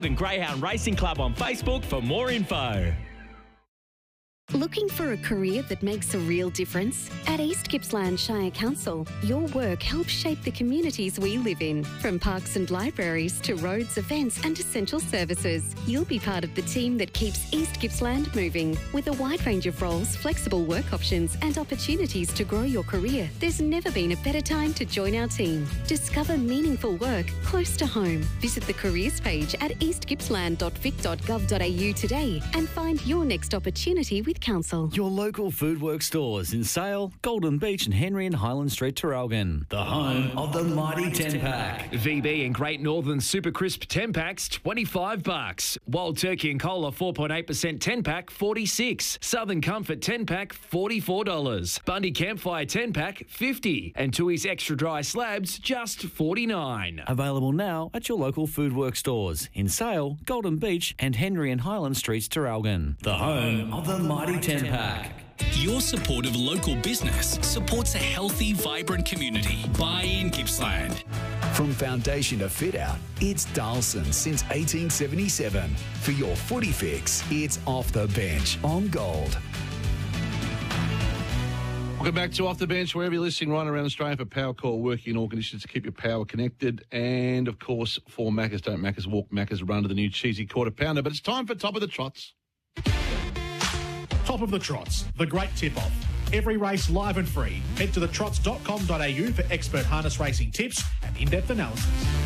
and Greyhound Racing Club on Facebook for more info. Looking for a career that makes a real difference? At East Gippsland Shire Council, your work helps shape the communities we live in. From parks and libraries to roads, events and essential services, you'll be part of the team that keeps East Gippsland moving. With a wide range of roles, flexible work options and opportunities to grow your career, there's never been a better time to join our team. Discover meaningful work close to home. Visit the careers page at eastgippsland.vic.gov.au today and find your next opportunity with Council. Your local Foodworks stores in Sale, Golden Beach and Henry and Highland Street, Traralgon. The home of the mighty 10-pack. VB and Great Northern Super Crisp 10-packs, $25. Wild Turkey and Cola 4.8% 10-pack, $46. Southern Comfort 10-pack, $44. Bundy Campfire 10-pack, $50. And Tui's Extra Dry Slabs, just $49. Available now at your local Foodworks stores in Sale, Golden Beach and Henry and Highland Streets, Traralgon. The home of the mighty 10-pack. Your support of local business supports a healthy, vibrant community. Buy in Gippsland. From foundation to fit out, it's Darlson since 1877. For your footy fix, it's Off the Bench on Gold. Welcome back to Off the Bench, wherever you're listening right around Australia for Power Core, working in all conditions to keep your power connected. And, of course, for Macca's, don't Macca's walk, Macca's run to the new cheesy quarter pounder. But it's time for Top of the Trots. Top of the Trots, the great tip-off. Every race live and free. Head to thetrots.com.au for expert harness racing tips and in-depth analysis.